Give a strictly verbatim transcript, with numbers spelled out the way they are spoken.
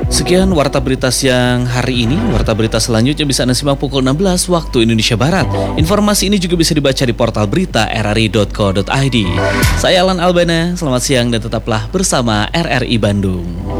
Sekian Warta Berita Siang hari ini. Warta Berita selanjutnya bisa Anda simak pukul enam belas waktu Indonesia Barat. Informasi ini juga bisa dibaca di portal berita r r i dot co dot i d. Saya Alan Albana, selamat siang dan tetaplah bersama R R I Bandung.